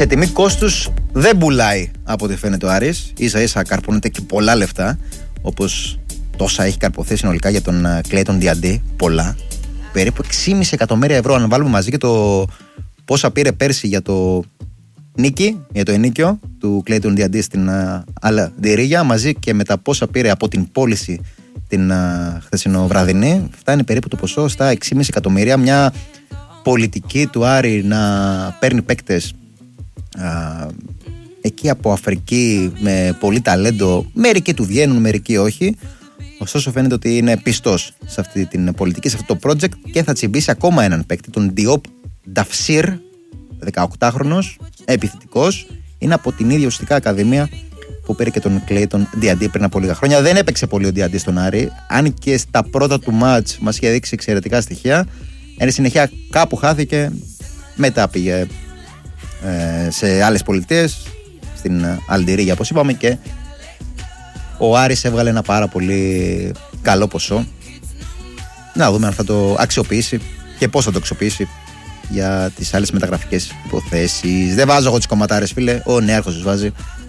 σε τιμή κόστους δεν πουλάει από ό,τι φαίνεται ο Άρης. Ίσα-ίσα καρπώνεται και πολλά λεφτά, όπως τόσα έχει καρποθεί συνολικά για τον Κλέιτον Διαντή. Πολλά. Περίπου 6,5 εκατομμύρια ευρώ, αν βάλουμε μαζί και το πόσα πήρε πέρσι για το για το ενίκιο του Κλέιτον Διαντή στην Αλαντιρίγια, μαζί και με τα πόσα πήρε από την πώληση την χθεσινοβραδινή, φτάνει περίπου το ποσό στα 6,5 εκατομμύρια. Μια πολιτική του Άρη να παίρνει παίκτες εκεί από Αφρική με πολύ ταλέντο, μερικοί του βγαίνουν, μερικοί όχι. Ωστόσο φαίνεται ότι είναι πιστός σε αυτή την πολιτική, σε αυτό το project, και θα τσιμπήσει ακόμα έναν παίκτη, τον Diop Dafsir, 18χρονος, επιθετικός. Είναι από την ίδια ουσιαστικά ακαδημία που πήρε και τον Κλέιτον Διαντή πριν από λίγα χρόνια. Δεν έπαιξε πολύ ο Διαντή στον Άρη, αν και στα πρώτα του μάτς μας είχε δείξει εξαιρετικά στοιχεία. Εν συνεχεία κάπου χάθηκε, μετά πήγε σε άλλες πολιτείες, στην Αλντιρίγια όπως είπαμε, και ο Άρης έβγαλε ένα πάρα πολύ καλό ποσό. Να δούμε αν θα το αξιοποιήσει και πώς θα το αξιοποιήσει για τις άλλες μεταγραφικές υποθέσεις. Δεν βάζω εγώ τις κομματάρες, φίλε, ο νέαρχος τους βάζει.